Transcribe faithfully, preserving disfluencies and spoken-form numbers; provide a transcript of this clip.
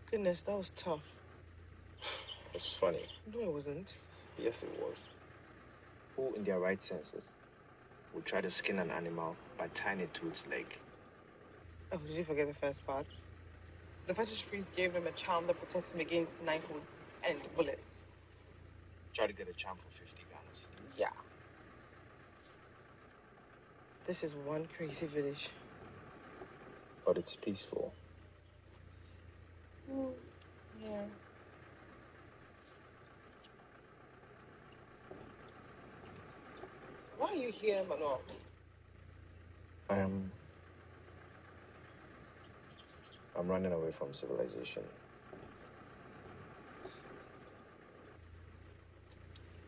Goodness, that was tough. It's funny. No, it wasn't. Yes, it was. Who in their right senses would try to skin an animal by tying it to its leg? Oh, did you forget the first part? The fetish priest gave him a charm that protects him against knife wounds and bullets. Try to get a charm for fifty guns. Yeah. This is one crazy village. But it's peaceful. Mm, yeah. Why are you here, Manuel? I am. I'm running away from civilization.